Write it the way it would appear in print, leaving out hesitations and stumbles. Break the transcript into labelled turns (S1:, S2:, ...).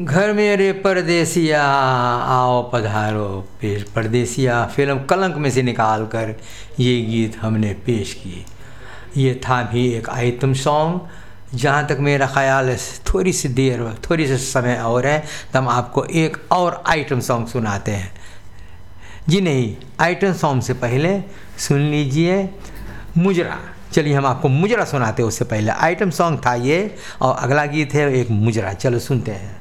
S1: घर मेरे परदेसिया आओ पधारो पेश, परदेसिया फिल्म कलंक में से निकाल कर ये गीत हमने पेश किए। ये था भी एक आइटम सॉन्ग। जहाँ तक मेरा ख़्याल है थोड़ी सी देर, थोड़ी सी समय और है तो हम आपको एक और आइटम सॉन्ग सुनाते हैं। जी नहीं, आइटम सॉन्ग से पहले सुन लीजिए मुजरा। चलिए हम आपको मुजरा सुनाते हैं, उससे पहले आइटम सॉन्ग था ये और अगला गीत है एक मुजरा। चलो सुनते हैं।